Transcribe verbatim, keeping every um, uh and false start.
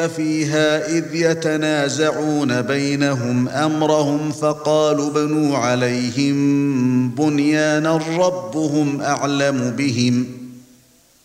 فيها إذ يتنازعون بينهم أمرهم فقالوا بنوا عليهم بنيانا ربهم أعلم بهم